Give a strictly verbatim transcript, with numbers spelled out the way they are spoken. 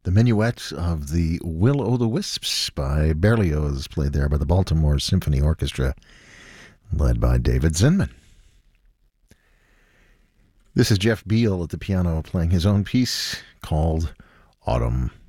The Minuet of the Will-O'-the-Wisps by Berlioz, played there by the Baltimore Symphony Orchestra, led by David Zinman. This is Jeff Beal at the piano playing his own piece called Autumn.